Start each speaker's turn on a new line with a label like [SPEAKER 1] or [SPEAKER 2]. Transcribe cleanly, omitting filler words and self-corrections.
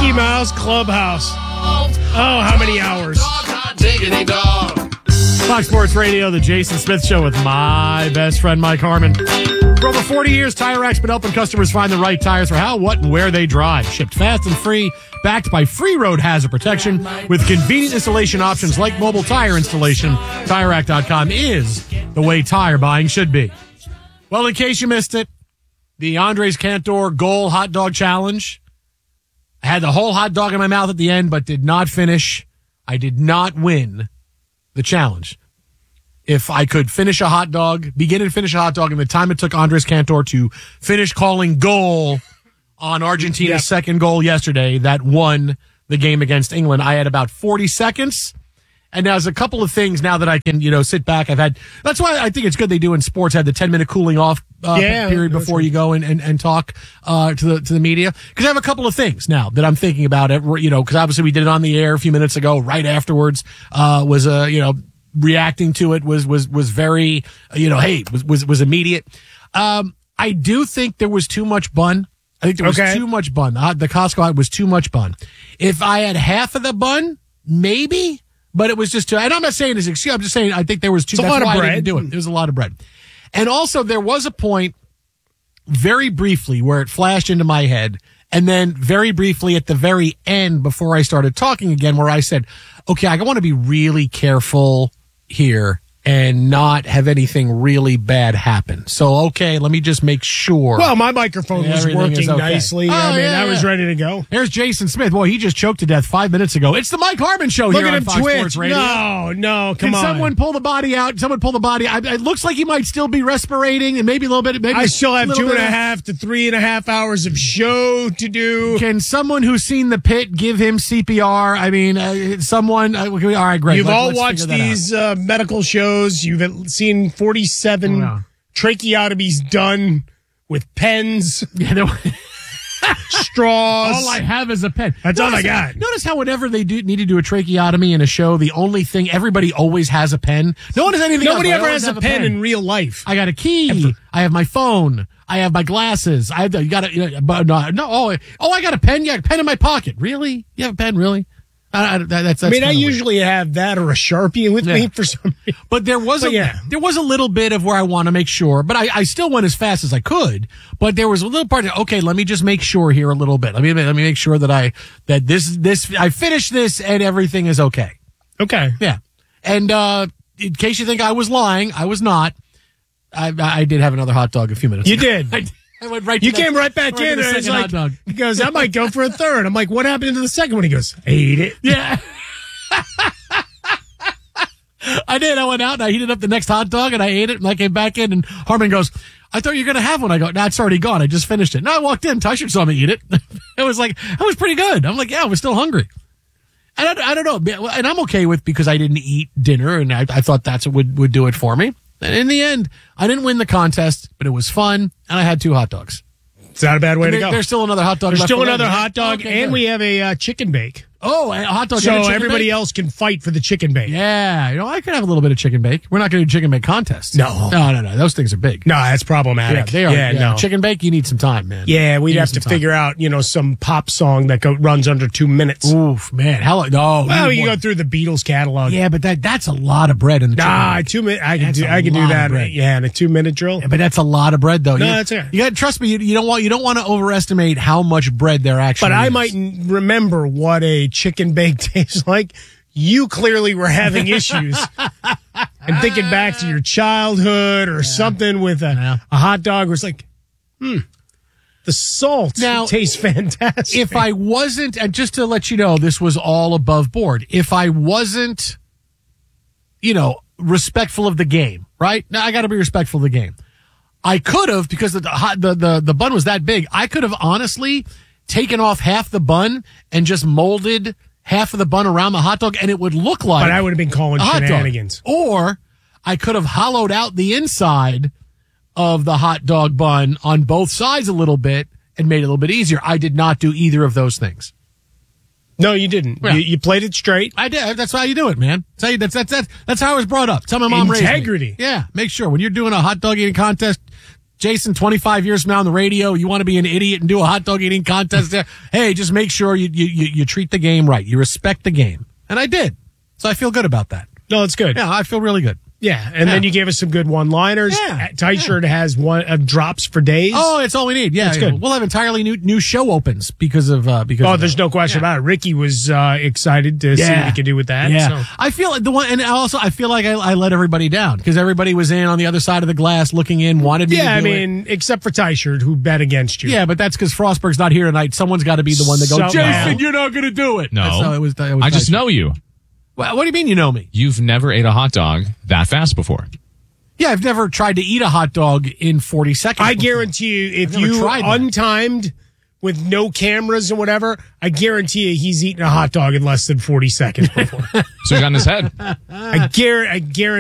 [SPEAKER 1] Mickey Mouse Clubhouse. Oh, how many hours?
[SPEAKER 2] Fox Sports Radio, the Jason Smith Show with my best friend, Mike Harmon. For over 40 years, Tire Rack's been helping customers find the right tires for how, what, and where they drive. Shipped fast and free, backed by free road hazard protection with convenient installation options like mobile tire installation. TireRack.com is the way tire buying should be. Well, in case you missed it, the Andres Cantor Goal Hot Dog Challenge. I had the whole hot dog in my mouth at the end, but did not finish. I did not win the challenge. If I could finish a hot dog, begin and finish a hot dog in the time it took Andres Cantor to finish calling goal on Argentina's second goal yesterday, that won the game against England. I had about 40 seconds. And there's a couple of things now that I can, sit back. That's why I think it's good they do in sports, have the 10-minute cooling off period before you go and talk to the media. Because I have a couple of things now that I'm thinking about it, because obviously we did it on the air a few minutes ago. Right afterwards, reacting to it was very, was immediate. I do think there was too much bun. I think there was too much bun. The Costco hot was too much bun. If I had half of the bun, maybe. But it was just too, and I'm not saying this excuse. I'm just saying I think there was too. That's why I didn't do it. There was a lot of bread, and also there was a point, very briefly, where it flashed into my head, and then very briefly at the very end, before I started talking again, where I said, "Okay, I want to be really careful here and not have anything really bad happen. So, okay, let me just make sure."
[SPEAKER 1] Well, my microphone was working nicely. I was ready to go.
[SPEAKER 2] There's Jason Smith. Boy, he just choked to death 5 minutes ago. It's the Mike Harmon Show.
[SPEAKER 1] Look
[SPEAKER 2] here
[SPEAKER 1] at
[SPEAKER 2] on
[SPEAKER 1] him
[SPEAKER 2] Fox
[SPEAKER 1] twitch.
[SPEAKER 2] Sports Radio.
[SPEAKER 1] No, come on.
[SPEAKER 2] Can someone pull the body out? Someone pull the body out. It looks like he might still be respirating and maybe a little bit. Maybe
[SPEAKER 1] I still have 2.5 to 3.5 hours of show to do.
[SPEAKER 2] Can someone who's seen The Pit give him CPR? I mean, someone. All right, great.
[SPEAKER 1] You've all watched these medical shows. You've seen 47 tracheotomies done with pens, straws.
[SPEAKER 2] All I have is a pen.
[SPEAKER 1] That's all I got.
[SPEAKER 2] Notice how whenever they need to do a tracheotomy in a show, the only thing, everybody always has a pen. No one has anything else.
[SPEAKER 1] Nobody ever has a pen in real life.
[SPEAKER 2] I got a key. Ever. I have my phone. I have my glasses. I got I got a pen. Yeah, a pen in my pocket. Really? You have a pen? Really? That's
[SPEAKER 1] I usually have that or a Sharpie with me for some reason.
[SPEAKER 2] But there was a little bit of where I want to make sure, but I still went as fast as I could. But there was a little part of, okay, let me just make sure here a little bit. Let me make sure that I finish this and everything is okay.
[SPEAKER 1] Okay.
[SPEAKER 2] Yeah. And in case you think I was lying, I was not. I did have another hot dog a few minutes ago.
[SPEAKER 1] You did.
[SPEAKER 2] I went right.
[SPEAKER 1] You came right back in, and it's like, he goes, I might go for a third. I'm like, what happened to the second one? He goes, I ate it.
[SPEAKER 2] Yeah. I did. I went out and I heated up the next hot dog and I ate it and I came back in and Harmon goes, I thought you were going to have one. I go, no, it's already gone. I just finished it. No, I walked in. Tysher saw me eat it. It was like, that was pretty good. I'm like, yeah, I was still hungry. And I don't know. And I'm okay with, because I didn't eat dinner and I thought that's what would do it for me. And in the end, I didn't win the contest, but it was fun, and I had 2 hot dogs.
[SPEAKER 1] It's not a bad way to go.
[SPEAKER 2] There's still another hot dog.
[SPEAKER 1] There's still another hot dog, and we have a chicken bake.
[SPEAKER 2] Oh, a hot dog.
[SPEAKER 1] So everybody else can fight for the chicken bake.
[SPEAKER 2] Yeah, I could have a little bit of chicken bake. We're not going to do chicken bake contest.
[SPEAKER 1] No.
[SPEAKER 2] Those things are big.
[SPEAKER 1] No, that's problematic.
[SPEAKER 2] Yeah, they are.
[SPEAKER 1] Yeah, no.
[SPEAKER 2] Chicken bake, you need some time, man.
[SPEAKER 1] Yeah, we'd have to figure out, some pop song that runs under 2 minutes.
[SPEAKER 2] Oof, man.
[SPEAKER 1] Well, you go through the Beatles catalog.
[SPEAKER 2] Yeah, but that's a lot of bread in the chicken bake.
[SPEAKER 1] 2 minutes. I can do that. Yeah, in a 2-minute drill.
[SPEAKER 2] Yeah, but that's a lot of bread, though.
[SPEAKER 1] No, that's okay.
[SPEAKER 2] You got to trust me. You don't want to overestimate how much bread there actually.
[SPEAKER 1] But
[SPEAKER 2] is.
[SPEAKER 1] I might remember what a chicken bake tastes like. You clearly were having issues and thinking back to your childhood or something with a hot dog where it's like, the salt tastes fantastic.
[SPEAKER 2] If I wasn't, and just to let you know, this was all above board. If I wasn't, respectful of the game, right? Now I got to be respectful of the game. I could have, because the bun was that big, I could have honestly taken off half the bun and just molded half of the bun around the hot dog, and it would look like.
[SPEAKER 1] But I would have been calling shenanigans.
[SPEAKER 2] Or I could have hollowed out the inside of the hot dog bun on both sides a little bit and made it a little bit easier. I did not do either of those things.
[SPEAKER 1] No, you didn't. Yeah. You played it straight.
[SPEAKER 2] I did. That's how you do it, man. That's how I was brought up. That's how my mom raised me.
[SPEAKER 1] Integrity.
[SPEAKER 2] Yeah. Make sure when you're doing a hot dog eating contest, Jason, 25 years from now on the radio, you want to be an idiot and do a hot dog eating contest there? Hey, just make sure you treat the game right. You respect the game. And I did. So I feel good about that.
[SPEAKER 1] No, it's good.
[SPEAKER 2] Yeah, I feel really good.
[SPEAKER 1] Yeah, and then you gave us some good one-liners.
[SPEAKER 2] Yeah.
[SPEAKER 1] Tight Shirt has drops for days.
[SPEAKER 2] Oh, it's all we need. Yeah,
[SPEAKER 1] That's good.
[SPEAKER 2] We'll have entirely new show opens because of
[SPEAKER 1] there's no question about it. Ricky was excited to see what he could do with that.
[SPEAKER 2] Yeah,
[SPEAKER 1] So.
[SPEAKER 2] I feel I feel like I let everybody down because everybody was in on the other side of the glass, looking in, wanted me.
[SPEAKER 1] Yeah,
[SPEAKER 2] to do
[SPEAKER 1] it. Except for Tight Shirt, who bet against you.
[SPEAKER 2] Yeah, but that's because Frostberg's not here tonight. Someone's got to be the one to go.
[SPEAKER 1] Somehow.
[SPEAKER 2] Jason, you're not going to do it.
[SPEAKER 3] No,
[SPEAKER 2] that's how it was
[SPEAKER 3] I just know you.
[SPEAKER 2] What do you mean you know me?
[SPEAKER 3] You've never ate a hot dog that fast before.
[SPEAKER 2] Yeah, I've never tried to eat a hot dog in 40 seconds.
[SPEAKER 1] I guarantee you, if you untimed with no cameras and whatever, I guarantee you he's eaten a hot dog in less than 40 seconds before.
[SPEAKER 3] So he's on his head.
[SPEAKER 1] I guarantee